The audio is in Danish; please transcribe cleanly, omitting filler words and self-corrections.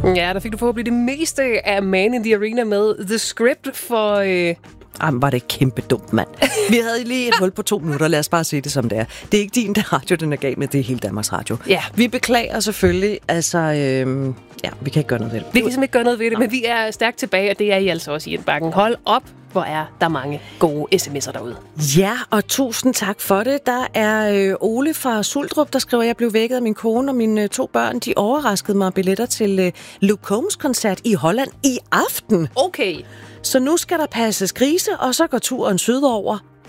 Ja, der fik du forhåbentlig det meste af Man in the Arena med The Script for... Jamen, var det kæmpe dumt, mand. Vi havde lige et hul på 2 minutter. Lad os bare sige det, som det er. Det er ikke din radio, den er gav med. Det er hele Danmarks Radio. Ja. Vi beklager selvfølgelig. Altså, vi kan ikke gøre noget ved det. Vi kan simpelthen ikke gøre noget ved det, men vi er stærkt tilbage, og det er I altså også i indbakken. Hold op, hvor er der mange gode sms'er derude. Ja, og tusind tak for det. Der er Ole fra Suldrup, der skriver, jeg blev vækket af min kone og mine 2 børn. De overraskede mig billetter til Luke Combs-koncert i Holland i aften. Okay. Så nu skal der passes grise, og så går turen sydover.